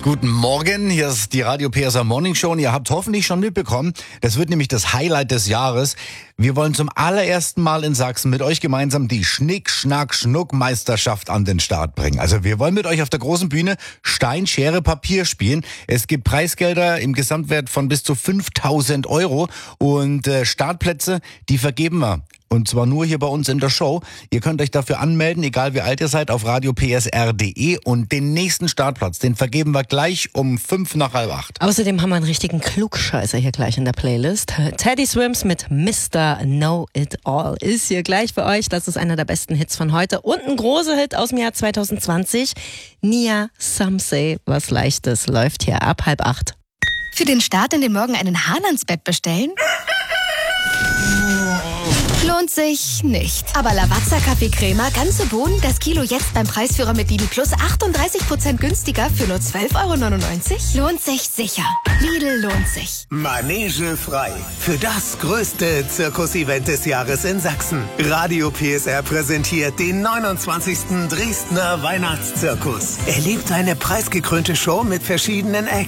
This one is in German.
Guten Morgen, hier ist die Radio PSR Morning Show und ihr habt hoffentlich schon mitbekommen, das wird nämlich das Highlight des Jahres. Wir wollen zum allerersten Mal in Sachsen mit euch gemeinsam die Schnick-Schnack-Schnuck-Meisterschaft an den Start bringen. Also wir wollen mit euch auf der großen Bühne Stein, Schere, Papier spielen. Es gibt Preisgelder im Gesamtwert von bis zu 5.000 Euro und Startplätze, die vergeben wir. Und zwar nur hier bei uns in der Show. Ihr könnt euch dafür anmelden, egal wie alt ihr seid, auf radiopsr.de. Und den nächsten Startplatz, den vergeben wir gleich um 7:55. Außerdem haben wir einen richtigen Klugscheißer hier gleich in der Playlist. Teddy Swims mit Mr. Know It All ist hier gleich für euch. Das ist einer der besten Hits von heute. Und ein großer Hit aus dem Jahr 2020. Nia Some Say, was Leichtes, läuft hier ab 7:30. Für den Start in den Morgen einen Hahn ans Bett bestellen? Lohnt sich nicht. Aber Lavazza Kaffeecrema, ganze Bohnen, das Kilo jetzt beim Preisführer mit Lidl Plus 38% günstiger für nur 12,99 €? Lohnt sich sicher. Lidl lohnt sich. Manege frei. Für das größte Zirkusevent des Jahres in Sachsen. Radio PSR präsentiert den 29. Dresdner Weihnachtszirkus. Erlebt eine preisgekrönte Show mit verschiedenen Acts.